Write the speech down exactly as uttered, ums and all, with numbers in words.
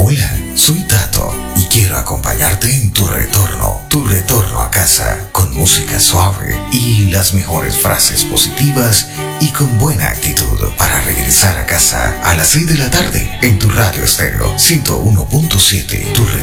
Hola, soy Tato y quiero acompañarte en tu retorno, tu retorno a casa, con música suave y las mejores frases positivas y con buena actitud para regresar a casa a las seis de la tarde en tu radio estéreo ciento uno punto siete, tu